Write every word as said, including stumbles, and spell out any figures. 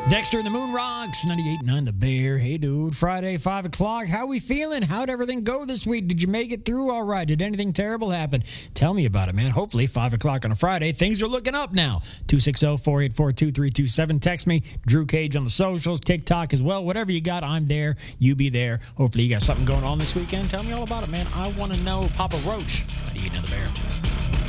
Dexter and the Moon Rocks, ninety-eight point nine The Bear. Hey, dude, Friday, five o'clock. How we feeling? How'd everything go this week? Did you make it through all right? Did anything terrible happen? Tell me about it, man. Hopefully, five o'clock on a Friday. Things are looking up now. two six zero, four eight four, two three two seven. Text me. Drew Cage on the socials, TikTok as well. Whatever you got, I'm there. You be there. Hopefully, you got something going on this weekend. Tell me all about it, man. I want to know. Papa Roach, ninety-eight point nine The Bear.